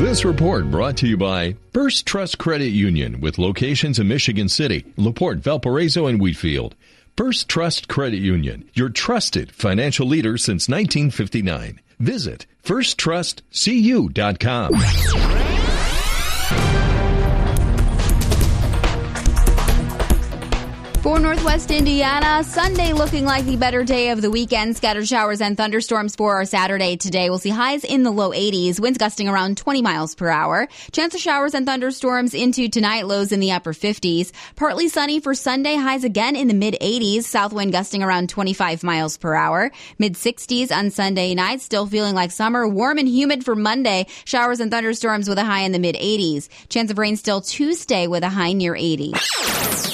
This report brought to you by First Trust Credit Union with locations in Michigan City, LaPorte, Valparaiso, and Wheatfield. First Trust Credit Union, your trusted financial leader since 1959. Visit firsttrustcu.com. For Northwest Indiana, Sunday looking like the better day of the weekend. Scattered showers and thunderstorms for our Saturday today. We'll see highs in the low 80s, winds gusting around 20 miles per hour. Chance of showers and thunderstorms into tonight, lows in the upper 50s. Partly sunny for Sunday, highs again in the mid 80s. South wind gusting around 25 miles per hour. Mid 60s on Sunday night, still feeling like summer. Warm and humid for Monday. Showers and thunderstorms with a high in the mid 80s. Chance of rain still Tuesday with a high near 80.